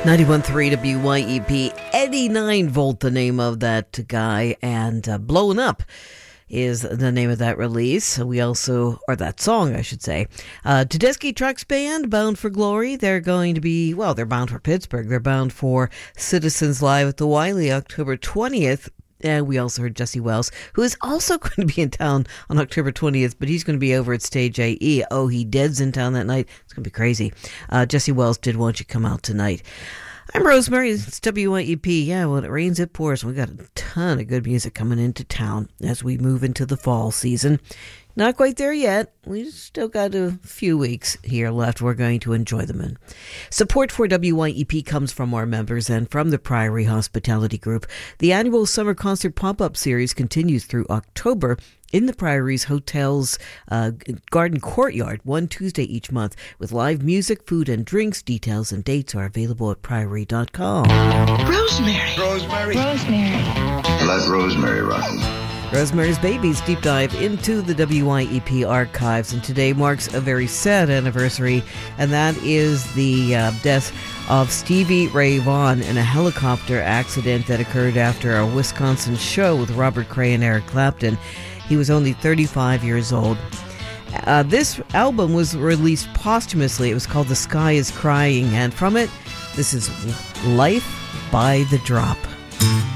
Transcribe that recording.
91.3 WYEP, 89 Volt, the name of that guy, and Blowing Up is the name of that release. We also, or that song, I should say. Tedeschi Trucks Band, Bound for Glory. They're going to be, well, they're bound for Pittsburgh. They're bound for Citizens Live at the Wiley, October 20th. And we also heard Jesse Wells, who is also going to be in town on October 20th, but he's going to be over at Stage AE. Oh, he dead's in town that night. It's going to be crazy. Jesse Wells did want you to come out tonight. I'm Rosemary. It's WYEP. Yeah, when it rains, it pours. We got a ton of good music coming into town as we move into the fall season. Not quite there yet. We still got a few weeks here left. We're going to enjoy them in. Support for WYEP comes from our members and from the Priory Hospitality Group. The annual summer concert pop-up series continues through October in the Priory's Hotel's Garden Courtyard, one Tuesday each month, with live music, food, and drinks. Details and dates are available at priory.com. Rosemary. Let Rosemary rock. Rosemary's Babies deep dive into the WYEP archives, and today marks a very sad anniversary, and that is the death of Stevie Ray Vaughan in a helicopter accident that occurred after a Wisconsin show with Robert Cray and Eric Clapton. He was only 35 years old. This album was released posthumously. It was called The Sky is Crying, and from it, this is Life by the Drop.